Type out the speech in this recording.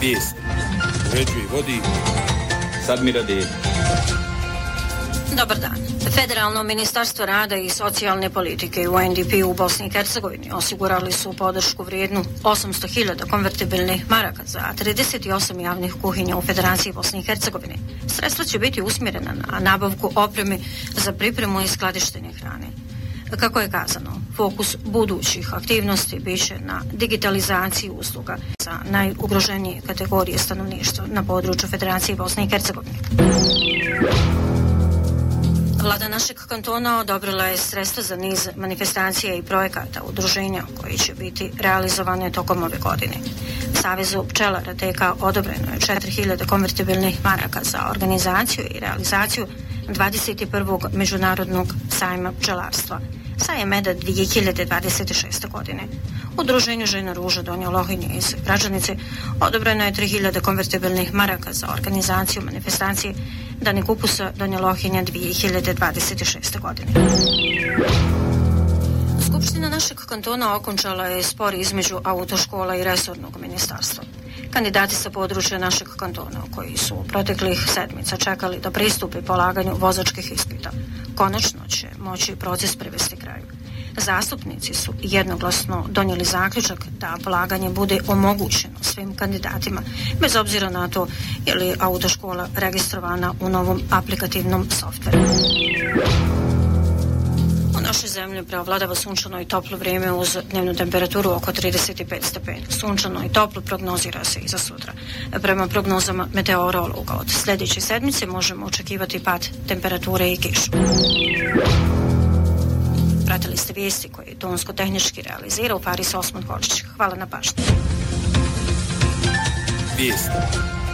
Vijest. Uređuje i vodi Sadmira Dedić. Dobar dan. Federalno ministarstvo rada i socijalne politike UNDP u Bosni i Hercegovini osigurali su podršku vrijednu 800.000 konvertibilnih maraka za 38 javnih kuhinja u Federaciji Bosne i Hercegovine. Sredstva će biti usmjerena na nabavku opreme za pripremu i skladištenje hrane. Kako je kazano, fokus budućih aktivnosti biće na digitalizaciji usluga za najugroženije kategorije stanovništva na području Federacije Bosne i Hercegovine. Vlada našeg kantona odobrila je sredstva za niz manifestacija i projekata udruženja koji će biti realizovane tokom ove godine. Savezu pčelara TK odobreno je 4.000 konvertibilnih maraka za organizaciju i realizaciju 21. međunarodnog sajma pčelarstva Sajem meda 2026. godine. Udruženju Žena Ruža Donja Lohinje iz Gračanice odobreno je 3.000 konvertibilnih maraka za organizaciju manifestacije Dani kupusa Donja Lohinja 2026. godine. Skupština našeg kantona okončala je spor između autoškola i resornog ministarstva. Kandidati sa područja našeg kantona, koji su proteklih sedmica čekali da pristupe polaganju vozačkih ispita, konačno će moći proces privesti kraju. Zastupnici su jednoglasno donijeli zaključak da polaganje bude omogućeno svim kandidatima, bez obzira na to je li autoškola registrovana u novom aplikativnom softveru. U našoj zemlji preovladava sunčano i toplo vrijeme uz dnevnu temperaturu oko 35 stepeni. Sunčano i toplo prognozira se i za sutra. Prema prognozama meteorologa od sljedeće sedmice možemo očekivati pad temperature i kišu. Pratili ste vijesti koje tonsko-tehnički realizira u Faris Osman Kočić. Hvala na pažnji. Vijesti.